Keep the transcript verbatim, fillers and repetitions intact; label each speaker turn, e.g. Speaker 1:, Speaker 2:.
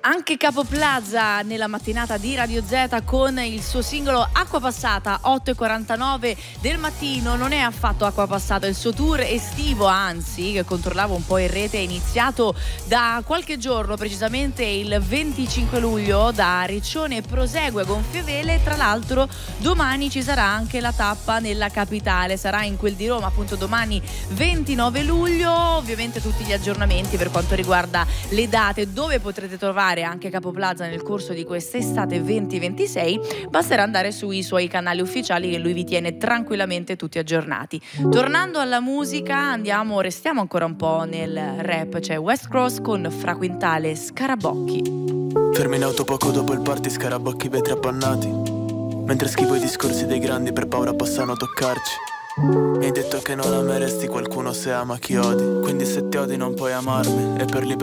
Speaker 1: Anche Capo Plaza nella mattinata di Radio Z con il suo singolo Acqua Passata, otto e quarantanove del mattino. Non è affatto acqua passata il suo tour estivo, anzi, che controllavo un po' in rete, è iniziato da qualche giorno, precisamente il venticinque luglio, da Riccione e prosegue a gonfie vele. Tra l'altro domani ci sarà anche la tappa nella capitale, sarà in quel di Roma appunto domani ventinove luglio. Ovviamente tutti gli aggiornamenti per quanto riguarda le date, dove potrete trovare anche Capo Plaza nel corso di quest'estate venti ventisei, basterà andare sui suoi canali ufficiali che lui vi tiene tranquillamente tutti aggiornati. Tornando alla musica, andiamo, restiamo ancora un po' nel rap. C'è West Cross con Fra Quintale, Scarabocchi.
Speaker 2: Fermi in auto poco dopo il party, scarabocchi vetri appannati, mentre schivo i discorsi dei grandi per paura possano toccarci. Mi hai detto che non ameresti qualcuno se ama chi odi, quindi se ti odi non puoi amarmi, e per libertà